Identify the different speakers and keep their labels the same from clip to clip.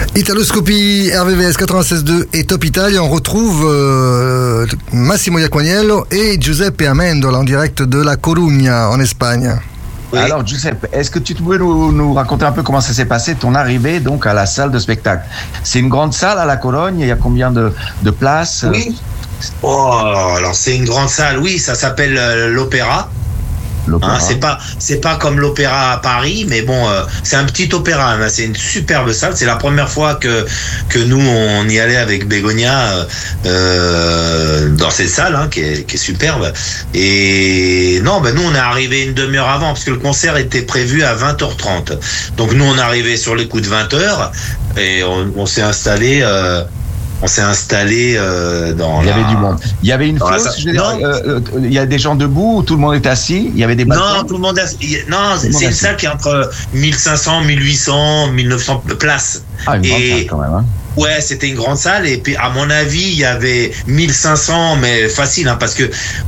Speaker 1: Italoscopie, RVVS 96.2 et Top Italia. On retrouve Massimo Iaquaniello et Giuseppe Amendola en direct de La Coruña en Espagne.
Speaker 2: Oui. Alors Giuseppe, est-ce que tu pouvais nous raconter un peu comment ça s'est passé, ton arrivée donc à la salle de spectacle? C'est une grande salle à La Corogne, il y a combien de places?
Speaker 3: Oui. Alors c'est une grande salle, oui, ça s'appelle l'Opéra. Hein, c'est pas comme l'opéra à Paris, mais bon, c'est un petit opéra, hein, c'est une superbe salle. C'est la première fois que nous on y allait avec Bégonia dans cette salle, hein, qui est superbe. Et non, nous on est arrivé une demi-heure avant parce que le concert était prévu à 20h30. Donc nous on est arrivé sur les coups de 20h et on s'est installé. Dans.
Speaker 2: Il y avait du monde. Il y avait une fosse. Il y a des gens debout, tout le monde est assis. Il y avait des bâtons.
Speaker 3: Non, tout le monde est assis. Non, c'est une salle qui est entre 1500, 1800, 1900 places.
Speaker 2: Ah, une grande salle quand même. Hein.
Speaker 3: Ouais, c'était une grande salle et puis à mon avis il y avait 1500, mais facile, hein, parce que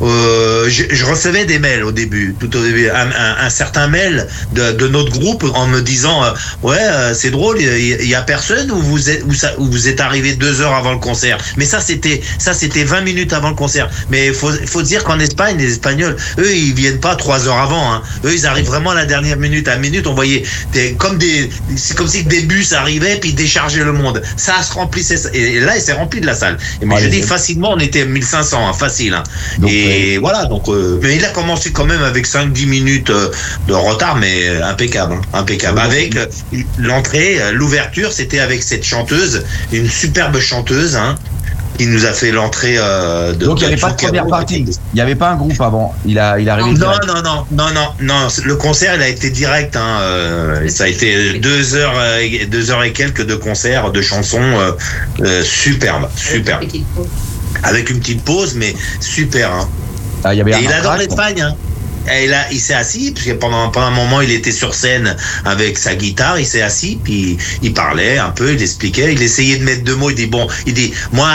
Speaker 3: je recevais des mails tout au début, un certain mail de notre groupe en me disant c'est drôle, il y a personne ou vous êtes arrivé 2 heures avant le concert. Mais ça c'était 20 minutes avant le concert. Mais faut dire qu'en Espagne les Espagnols, eux ils viennent pas 3 heures avant, hein. Eux ils arrivent vraiment à la dernière minute. À minute on voyait c'est comme si des bus arrivaient puis déchargeaient le monde. Ça se remplissait, et là il s'est rempli de la salle. Mais je dis facilement on était 1500, hein, facile, hein. Donc, et voilà, donc mais il a commencé quand même avec 5-10 minutes de retard, mais impeccable, hein, impeccable. Avec l'entrée, l'ouverture, c'était avec cette chanteuse, une superbe chanteuse, hein, qui nous a fait l'entrée de. Donc
Speaker 2: il n'y avait pas de première partie. Il n'y avait pas un groupe avant. Il arrivé.
Speaker 3: Non. Le concert, il a été direct. Hein, ça a été 2 heures et quelques de concert, de chansons, superbe. Avec une petite pause, mais super. Hein.
Speaker 2: Ah, il
Speaker 3: adore l'Espagne. Hein. Et là, il s'est assis, parce que pendant un moment, il était sur scène avec sa guitare, il s'est assis, puis il parlait un peu, il expliquait, il essayait de mettre 2 mots, il dit, moi,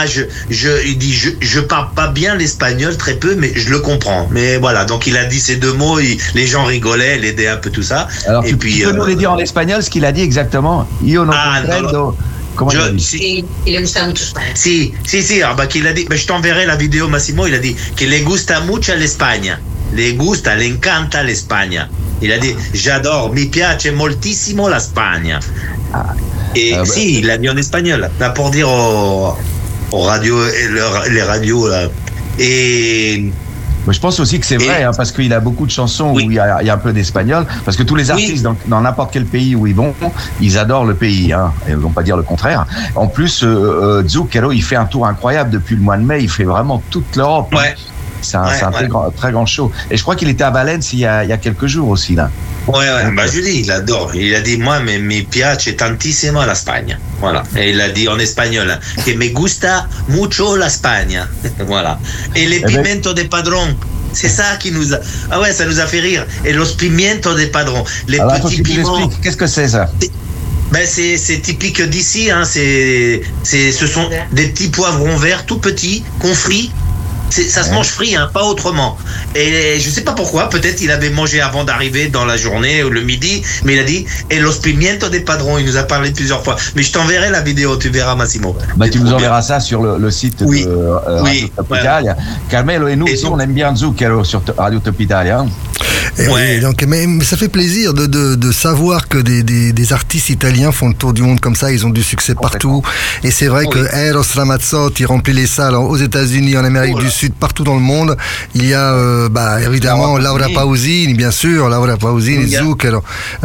Speaker 3: je parle pas bien l'espagnol, très peu, mais je le comprends. Mais voilà, donc il a dit ces 2 mots, les gens rigolaient, il aidait un peu tout ça.
Speaker 2: Alors, tu peux nous les dire en espagnol, ce qu'il a dit exactement? Io non comprendo. Comment il a dit?
Speaker 4: Il gusta mucho España.
Speaker 3: Si, alors, qu'il a dit, je t'enverrai la vidéo, Massimo, il a dit que le gusta mucho l'Espagne. Le encanta l'Espagne. Il a dit j'adore, mi piace moltissimo la Spagna. Et il l'a dit en espagnol, là, pour dire aux radios, les radios là. Et
Speaker 2: mais je pense aussi que c'est vrai, hein, parce qu'il a beaucoup de chansons où il y a un peu d'espagnol, parce que tous les artistes dans n'importe quel pays où ils vont, ils adorent le pays, hein, et ils vont pas dire le contraire. En plus, Zucchero, il fait un tour incroyable depuis le mois de mai, il fait vraiment toute l'Europe. Ouais. Hein. C'est un très grand show. Et je crois qu'il était à Valence il y a quelques jours aussi, là.
Speaker 3: Je dis, il adore. Il a dit, moi, mi piace tantissimo la Spagna. Voilà. Et il a dit en espagnol, hein, que me gusta mucho la Spagna. Voilà. Et les pimientos de padrón. C'est ça qui nous a... Ah ouais, ça nous a fait rire. Et los pimientos de padrón. Les petits piments.
Speaker 2: Qu'est-ce que c'est, ça?
Speaker 3: C'est typique d'ici, hein. Ce sont des petits poivrons verts tout petits, confits. Ça se mange frit, hein, pas autrement. Et je sais pas pourquoi, peut-être il avait mangé avant d'arriver dans la journée ou le midi, mais il a dit et los pimientos de padrón, il nous a parlé plusieurs fois. Mais je t'enverrai la vidéo, tu verras, Massimo.
Speaker 2: Tu nous enverras ça sur le site de Radio Top Italia. Carmelo et nous aussi, on aime bien Zucchero sur Radio Top Italia.
Speaker 1: Oui, donc, mais ça fait plaisir de savoir que des artistes italiens font le tour du monde comme ça, ils ont du succès partout. Et c'est vrai que Eros Ramazzotti remplit les salles aux États-Unis, en Amérique du Sud, partout dans le monde. Il y a évidemment Laura Pausini, bien sûr, Zucchero.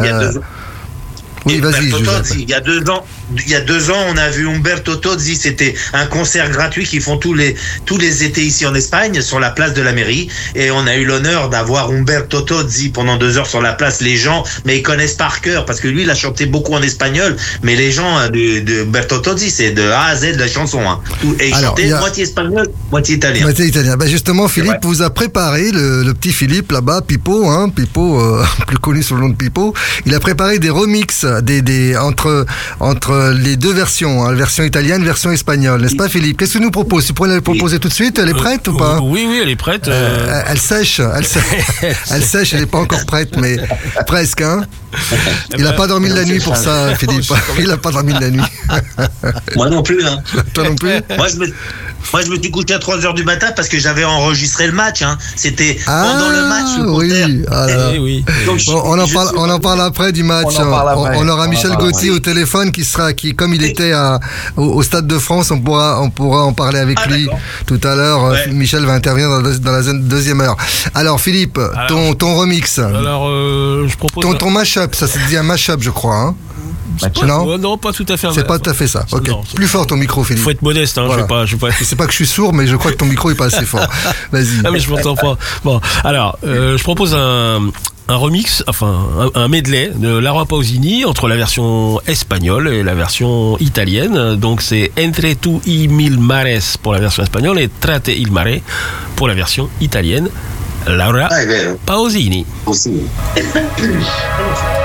Speaker 1: Oui, vas-y.
Speaker 3: Il y a 2 ans, on a vu Umberto Tozzi. C'était un concert gratuit qu'ils font tous les étés ici en Espagne, sur la place de la mairie. Et on a eu l'honneur d'avoir Umberto Tozzi pendant 2 heures sur la place. Les gens, mais ils connaissent par cœur, parce que lui, il a chanté beaucoup en espagnol. Mais les gens de Umberto Tozzi, c'est de A à Z de la chanson, hein. Et il chantait moitié espagnol, moitié italien.
Speaker 1: Justement, Philippe vous a préparé, le petit Philippe là-bas, Pipo, plus connu sous le nom de Pipo. Il a préparé des remixes entre les deux versions, hein, version italienne, version espagnole, n'est-ce pas, Philippe? Qu'est-ce que tu nous proposes? Tu pourrais la proposer tout de suite? Elle est prête ou pas?
Speaker 4: Oui, elle est prête.
Speaker 1: Elle sèche, elle sèche, elle n'est pas encore prête, mais presque, hein. Il n'a pas dormi de la nuit pour ça, Philippe. Il n'a pas dormi de la nuit.
Speaker 3: Moi non plus, hein.
Speaker 1: Toi non plus?
Speaker 3: Moi, je me suis couché à 3h du matin parce que j'avais enregistré le match, hein. C'était pendant le match.
Speaker 1: Oui.
Speaker 4: Oui.
Speaker 3: Donc,
Speaker 1: on en parle après du match. On aura Michel Gauthier au téléphone qui comme il était au Stade de France, on pourra en parler avec lui tout à l'heure. Ouais. Michel va intervenir dans la deuxième heure. Alors Philippe, ton remix.
Speaker 4: Alors je propose
Speaker 1: ton mashup, ça se dit un mashup, je crois, hein.
Speaker 4: Non, pas tout à fait.
Speaker 1: C'est pas tout à fait ça. Ok. Plus fort ton micro, Philippe.
Speaker 4: Faut être modeste, hein.
Speaker 1: Voilà.
Speaker 4: Je sais pas.
Speaker 1: C'est pas que je suis sourd, mais je crois que ton micro est pas assez fort. Vas-y.
Speaker 4: Ah mais je m'entends pas. Bon, alors je propose un remix, enfin un medley de Laura Pausini entre la version espagnole et la version italienne. Donc c'est Entre tu y mil mares pour la version espagnole et Trate il mare pour la version italienne. Laura Pausini.